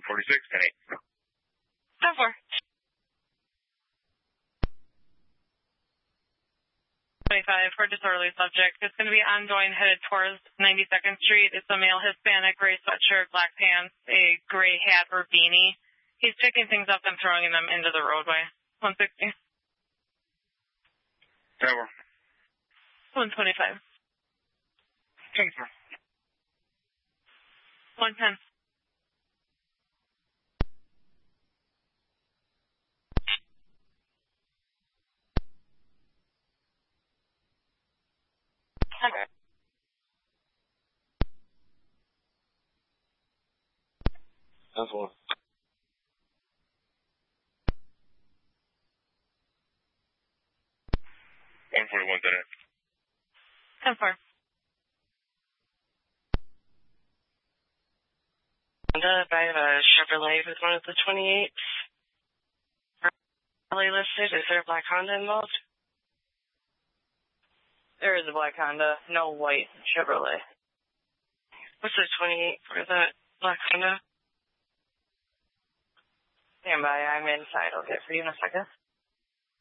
146, 10-8. 10-4. 25 for disorderly subject. It's going to be ongoing headed towards 92nd Street. It's a male Hispanic, gray sweatshirt, black pants, a gray hat or beanie. He's picking things up and throwing them into the roadway. 160. 10-4. 125. 10-4. 110. 10-4. 10-4. 141, 10-8. 10-4. I have a Chevrolet with one of the 28s. Listed. Is there a black Honda involved? There is a black Honda, no white Chevrolet. What's the 28 for the black Honda? Stand by, I'm inside. I'll get for you in a second.